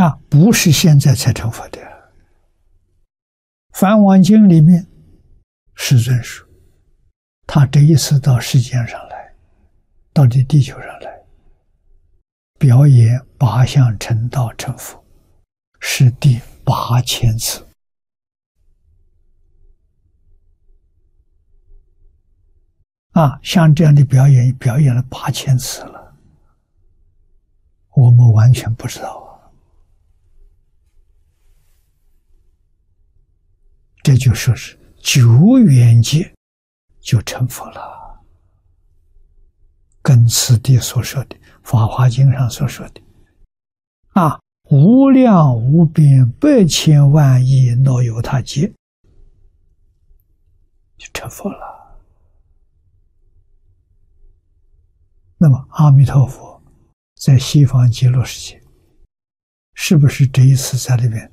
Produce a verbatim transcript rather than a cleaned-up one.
啊，不是现在才成佛的。梵网经里面，世尊说，他这一次到世间上来，到这地球上来，表演八相成道成佛，是第八千次。啊，像这样的表演，表演了八千次了，我们完全不知道啊。这就说是久远劫就成佛了，跟此地所说的《法华经》上所说的啊，无量无边百千万亿若有他劫，就成佛了。那么阿弥陀佛在西方极乐世界，是不是这一次在里边